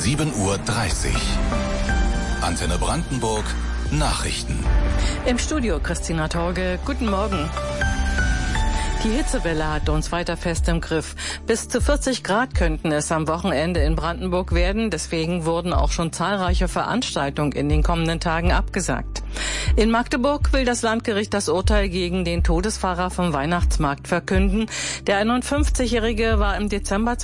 7:30 Uhr. Antenne Brandenburg Nachrichten. Im Studio Christina Torge. Guten Morgen. Die Hitzewelle hat uns weiter fest im Griff. Bis zu 40 Grad könnten es am Wochenende in Brandenburg werden. Deswegen wurden auch schon zahlreiche Veranstaltungen in den kommenden Tagen abgesagt. In Magdeburg will das Landgericht das Urteil gegen den Todesfahrer vom Weihnachtsmarkt verkünden. Der 51-Jährige war im Dezember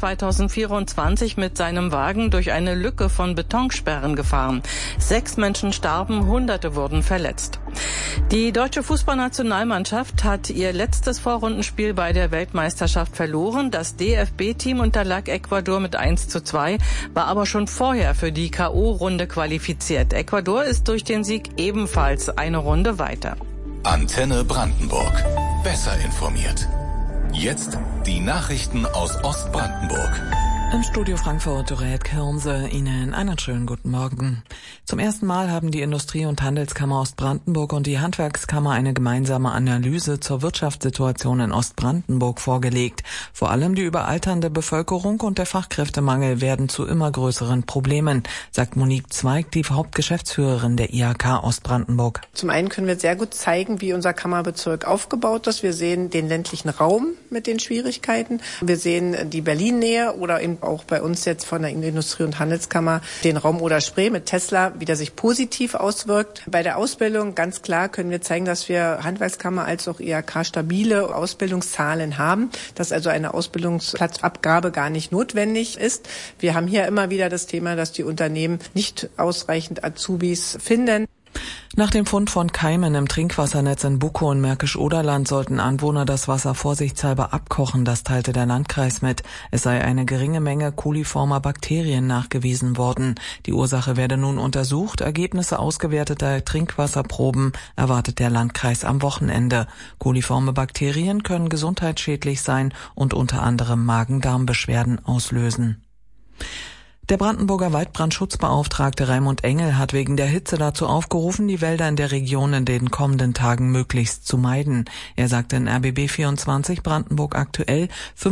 2024 mit seinem Wagen durch eine Lücke von Betonsperren gefahren. 6 Menschen starben, Hunderte wurden verletzt. Die deutsche Fußballnationalmannschaft hat ihr letztes Vorrundenspiel bei der Weltmeisterschaft verloren. Das DFB-Team unterlag Ecuador mit 1:2, war aber schon vorher für die K.O.-Runde qualifiziert. Ecuador ist durch den Sieg ebenfalls eine Runde weiter. Antenne Brandenburg. Besser informiert. Jetzt die Nachrichten aus Ostbrandenburg. Im Studio Frankfurt, Dorette Kirnse, Ihnen einen schönen guten Morgen. Zum ersten Mal haben die Industrie- und Handelskammer Ostbrandenburg und die Handwerkskammer eine gemeinsame Analyse zur Wirtschaftssituation in Ostbrandenburg vorgelegt. Vor allem die überalternde Bevölkerung und der Fachkräftemangel werden zu immer größeren Problemen, sagt Monique Zweig, die Hauptgeschäftsführerin der IHK Ostbrandenburg. Zum einen können wir sehr gut zeigen, wie unser Kammerbezirk aufgebaut ist. Wir sehen den ländlichen Raum mit den Schwierigkeiten. Wir sehen die Berlin-Nähe oder eben auch bei uns jetzt von der Industrie- und Handelskammer den Raum Oder-Spree mit Tesla, wie der sich positiv auswirkt. Bei der Ausbildung ganz klar können wir zeigen, dass wir Handwerkskammer als auch IHK stabile Ausbildungszahlen haben, dass also eine Ausbildungsplatzabgabe gar nicht notwendig ist. Wir haben hier immer wieder das Thema, dass die Unternehmen nicht ausreichend Azubis finden. Nach dem Fund von Keimen im Trinkwassernetz in Bukow und Märkisch-Oderland sollten Anwohner das Wasser vorsichtshalber abkochen, das teilte der Landkreis mit. Es sei eine geringe Menge coliformer Bakterien nachgewiesen worden. Die Ursache werde nun untersucht. Ergebnisse ausgewerteter Trinkwasserproben erwartet der Landkreis am Wochenende. Coliforme Bakterien können gesundheitsschädlich sein und unter anderem Magen-Darm-Beschwerden auslösen. Der Brandenburger Waldbrandschutzbeauftragte Raimund Engel hat wegen der Hitze dazu aufgerufen, die Wälder in der Region in den kommenden Tagen möglichst zu meiden. Er sagte in RBB24 Brandenburg aktuell,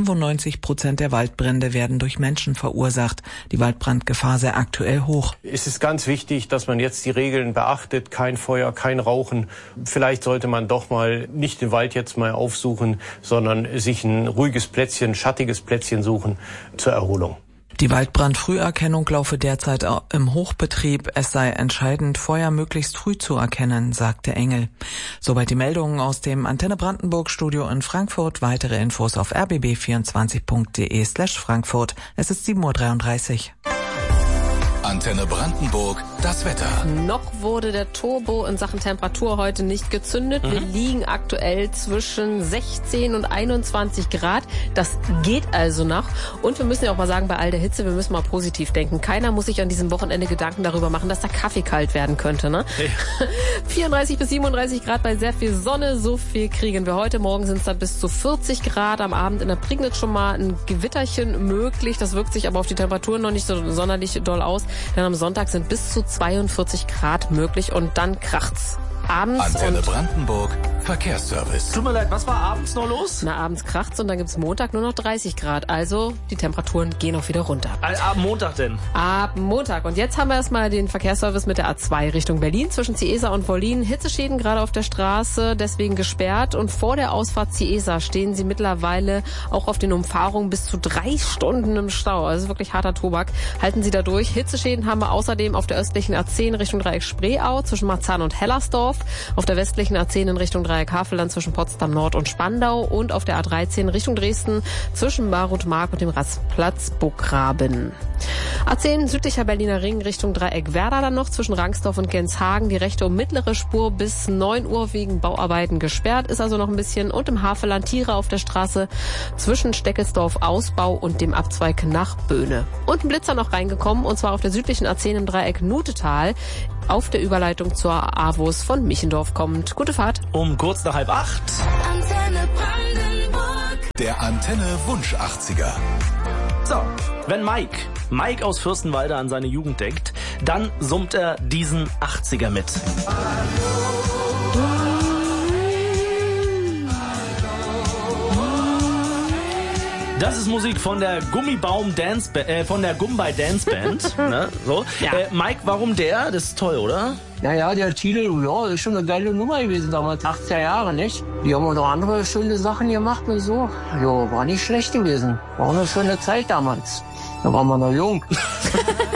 95% der Waldbrände werden durch Menschen verursacht. Die Waldbrandgefahr sei aktuell hoch. Es ist ganz wichtig, dass man jetzt die Regeln beachtet. Kein Feuer, kein Rauchen. Vielleicht sollte man doch mal nicht den Wald jetzt mal aufsuchen, sondern sich ein ruhiges Plätzchen, schattiges Plätzchen suchen zur Erholung. Die Waldbrandfrüherkennung laufe derzeit im Hochbetrieb. Es sei entscheidend, Feuer möglichst früh zu erkennen, sagte Engel. Soweit die Meldungen aus dem Antenne Brandenburg Studio in Frankfurt. Weitere Infos auf rbb24.de/Frankfurt. Es ist 7:33 Uhr. Antenne Brandenburg, das Wetter. Noch wurde der Turbo in Sachen Temperatur heute nicht gezündet. Wir liegen aktuell zwischen 16 und 21 Grad. Das geht also noch. Und wir müssen ja auch mal sagen, bei all der Hitze, wir müssen mal positiv denken. Keiner muss sich an diesem Wochenende Gedanken darüber machen, dass der Kaffee kalt werden könnte, ne? Hey. 34 bis 37 Grad bei sehr viel Sonne. So viel kriegen wir heute. Morgen sind es dann bis zu 40 Grad. Am Abend in der Prignitz schon mal ein Gewitterchen möglich. Das wirkt sich aber auf die Temperaturen noch nicht so sonderlich doll aus. Denn am Sonntag sind bis zu 42 Grad möglich und dann kracht's. Abends Antenne Brandenburg Verkehrsservice. Tut mir leid, was war abends noch los? Na, abends kracht's und dann gibt's Montag nur noch 30 Grad. Also die Temperaturen gehen auch wieder runter. Ab Montag denn? Ab Montag. Und jetzt haben wir erstmal den Verkehrsservice mit der A2 Richtung Berlin zwischen Ciesa und Wollin. Hitzeschäden gerade auf der Straße, deswegen gesperrt. Und vor der Ausfahrt Ciesa stehen sie mittlerweile auch auf den Umfahrungen bis zu 3 Stunden im Stau. Also wirklich harter Tobak. Halten Sie da durch. Hitzeschäden haben wir außerdem auf der östlichen A10 Richtung Dreieck Spreeau zwischen Marzahn und Hellersdorf. Auf der westlichen A10 in Richtung Dreieck Havelland zwischen Potsdam Nord und Spandau und auf der A13 Richtung Dresden zwischen Marut-Mark und dem Rastplatz Burggraben. A10 südlicher Berliner Ring Richtung Dreieck Werder dann noch zwischen Rangsdorf und Genshagen. Die rechte und mittlere Spur bis 9 Uhr wegen Bauarbeiten gesperrt, ist also noch ein bisschen. Und im Havelland Tiere auf der Straße zwischen Steckelsdorf Ausbau und dem Abzweig nach Böhne. Und ein Blitzer noch reingekommen und zwar auf der südlichen A10 im Dreieck Nutetal auf der Überleitung zur AWOS von Michendorf kommt. Gute Fahrt. Um kurz nach 7:30. Antenne Brandenburg. Der Antenne Wunsch 80er. So, wenn Mike aus Fürstenwalde an seine Jugend denkt, dann summt er diesen 80er mit. Das ist Musik von der Gummibay Dance Band. Ne? So. Ja. Mike, warum der? Das ist toll, oder? Naja, der Titel, ja, ist schon eine geile Nummer gewesen damals, 80er Jahre, nicht? Die haben auch noch andere schöne Sachen gemacht und so. Jo, war nicht schlecht gewesen. War auch eine schöne Zeit damals. Da waren wir noch jung.